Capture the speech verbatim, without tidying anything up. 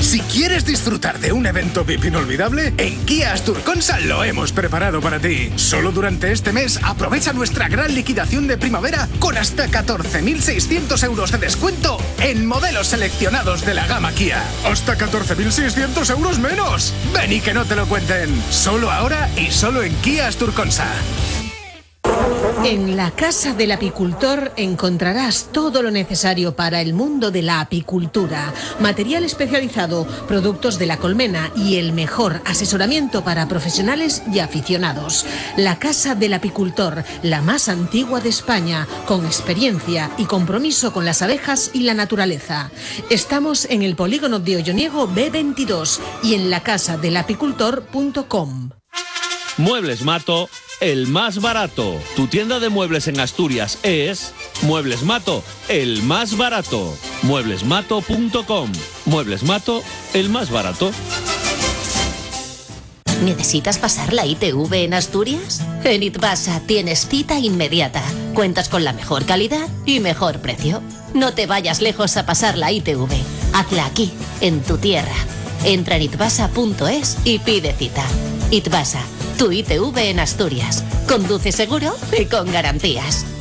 Si quieres disfrutar de un evento V I P inolvidable, en Kia Asturconsa lo hemos preparado para ti. Solo durante este mes aprovecha nuestra gran liquidación de primavera con hasta catorce mil seiscientos euros de descuento en modelos seleccionados de la gama Kia. ¡Hasta catorce mil seiscientos euros menos! Ven y que no te lo cuenten. Solo ahora y solo en Kia Asturconsa. En la Casa del Apicultor encontrarás todo lo necesario para el mundo de la apicultura. Material especializado, productos de la colmena y el mejor asesoramiento para profesionales y aficionados. La Casa del Apicultor, la más antigua de España, con experiencia y compromiso con las abejas y la naturaleza. Estamos en el polígono de Olloniego B veintidós y en la casa del apicultor punto com. Muebles Mato, el más barato. Tu tienda de muebles en Asturias es Muebles Mato, el más barato. muebles mato punto com. Muebles Mato, el más barato. ¿Necesitas pasar la I T V en Asturias? En Itbasa tienes cita inmediata. Cuentas con la mejor calidad y mejor precio. No te vayas lejos a pasar la I T V. Hazla aquí, en tu tierra. Entra en itbasa punto es y pide cita. Itbasa, tu I T V en Asturias. Conduce seguro y con garantías.